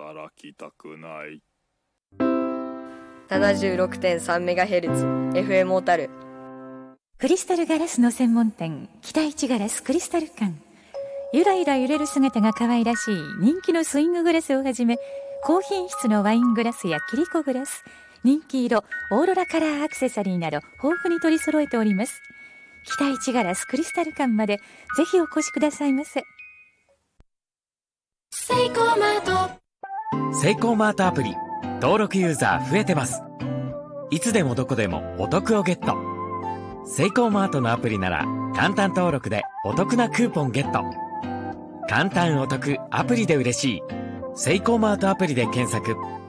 働きたくない。 76.3MHz FM 小樽。 クリスタルガラスの専門店、北一ガラスクリスタル館。ゆらゆら揺れる姿が可愛らしい人気のスインググラスをはじめ、高品質のワイングラスやキリコグラス、人気色オーロラカラーアクセサリーなど豊富に取り揃えております。北一ガラスクリスタル館までぜひお越しくださいませ。 セイコーマート。 セイコーマートアプリ登録ユーザー増えてます。いつでもどこでもお得をゲット。セイコーマートのアプリなら簡単登録でお得なクーポンゲット。簡単お得アプリで嬉しい。セイコーマートアプリで検索。